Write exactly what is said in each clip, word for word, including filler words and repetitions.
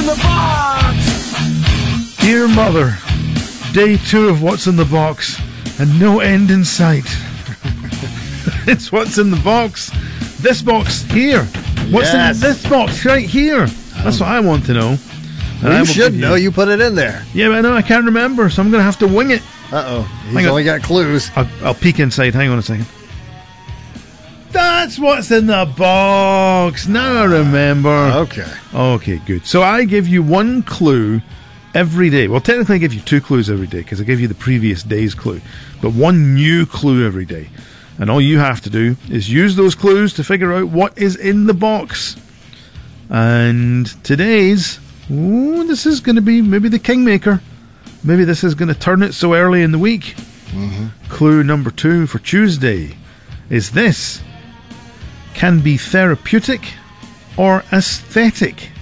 the box? Dear Mother, day two of What's in the Box, and no end in sight. It's What's in the Box. This box here. What's Yes. in this box right here? That's what I want to know. And Well, I you will should give know. You put it in there. Yeah, but I know I can't remember, so I'm going to have to wing it. Uh-oh. He's Hang on. only got clues. I'll, I'll peek inside. Hang on a second. That's what's in the box. Now I remember. Okay. Okay, good. So I give you one clue every day. Well, technically I give you two clues every day because I give you the previous day's clue. But one new clue every day. And all you have to do is use those clues to figure out what is in the box. And today's... Ooh, this is going to be maybe the Kingmaker. Maybe this is going to turn it so early in the week. Mm-hmm. Clue number two for Tuesday is this. Can be therapeutic or aesthetic.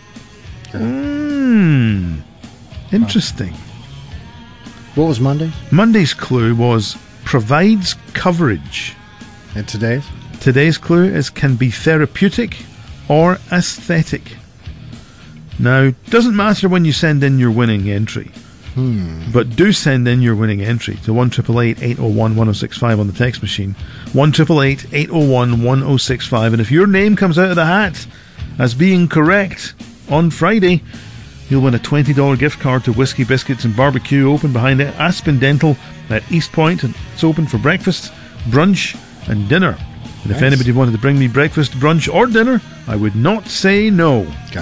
Hmm. Interesting. What was Monday? Monday's clue was provides coverage. And today's? Today's clue is can be therapeutic or aesthetic. Now, doesn't matter when you send in your winning entry. Hmm. But do send in your winning entry to one eight eight eight, eight oh one, one oh six five on the text machine. one eight eight eight, eight oh one, one oh six five. And if your name comes out of the hat as being correct on Friday, you'll win a twenty dollars gift card to Whiskey Biscuits and Barbecue, open behind it, Aspen Dental at East Point. And it's open for breakfast, brunch and dinner. And if Nice. anybody wanted to bring me breakfast, brunch or dinner, I would not say no. Okay.